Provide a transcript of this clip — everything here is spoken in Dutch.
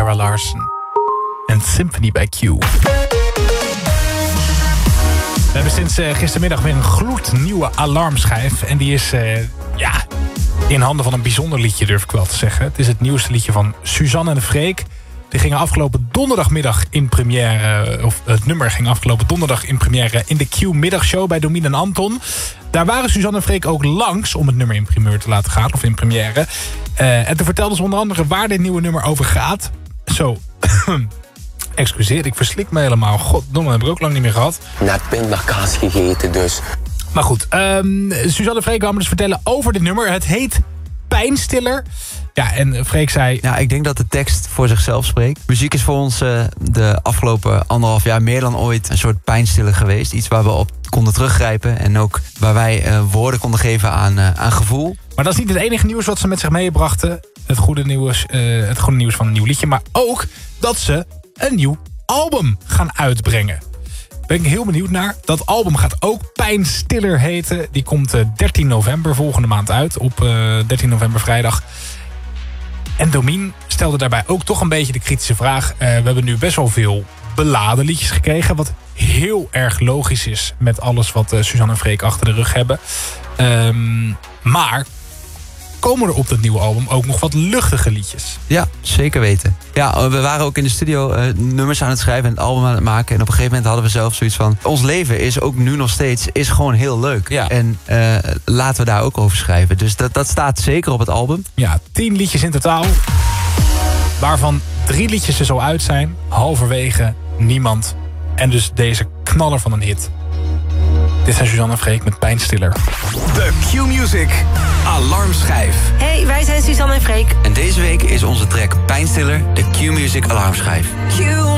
Zara Larsson en Symphony by Q. We hebben sinds gistermiddag weer een gloednieuwe alarmschijf. En die is in handen van een bijzonder liedje, durf ik wel te zeggen. Het is het nieuwste liedje van Suzanne en Freek. Die gingen afgelopen donderdagmiddag in première... of het nummer ging afgelopen donderdag in première... in de Q-middagshow bij Domien en Anton. Daar waren Suzanne en Freek ook langs om het nummer in primeur te laten gaan. Of in première. En toen vertelden ze onder andere waar dit nieuwe nummer over gaat. Zo... Excuseer, ik verslik me helemaal. Goddomme, heb ik ook lang niet meer gehad. Net pindakaas gegeten dus. Maar goed, Suzanne en Freek kwamen dus vertellen over dit nummer. Het heet Pijnstiller. Ja, en Freek zei... Ja, ik denk dat de tekst voor zichzelf spreekt. Muziek is voor ons de afgelopen 1,5 jaar meer dan ooit een soort pijnstiller geweest. Iets waar we op konden teruggrijpen. En ook waar wij woorden konden geven aan gevoel. Maar dat is niet het enige nieuws wat ze met zich meebrachten. Het goede nieuws van een nieuw liedje. Maar ook dat ze een nieuw album gaan uitbrengen. Ben ik heel benieuwd naar. Dat album gaat ook Pijnstiller heten. Die komt 13 november volgende maand uit. Op 13 november vrijdag. En Domien stelde daarbij ook toch een beetje de kritische vraag. We hebben nu best wel veel beladen liedjes gekregen. Wat heel erg logisch is met alles wat Suzanne en Freek achter de rug hebben. Maar komen er op dat nieuwe album ook nog wat luchtige liedjes? Ja, zeker weten. Ja, we waren ook in de studio nummers aan het schrijven en het album aan het maken. En op een gegeven moment hadden we zelf zoiets van... ons leven is ook nu nog steeds gewoon heel leuk. Ja. En laten we daar ook over schrijven. Dus dat staat zeker op het album. Ja, 10 liedjes in totaal. Waarvan 3 liedjes er zo uit zijn. Halverwege Niemand. En dus deze knaller van een hit. Dit zijn Suzanne en Freek met Pijnstiller. De Q-Music Alarmschijf. Hey, wij zijn Suzanne en Freek. En deze week is onze track Pijnstiller de Q-Music Alarmschijf. Q